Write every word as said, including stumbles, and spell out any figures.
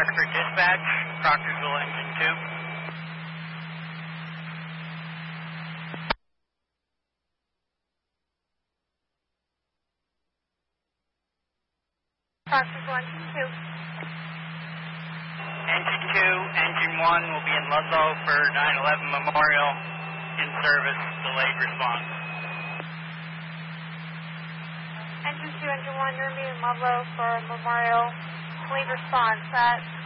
Rockford Dispatch, Proctorsville Engine two. Proctorsville Engine two. Engine two, Engine one will be in Ludlow for nine eleven Memorial. In service, delayed response. Engine two, Engine one, you're going to be in Ludlow for Memorial. Delayed response at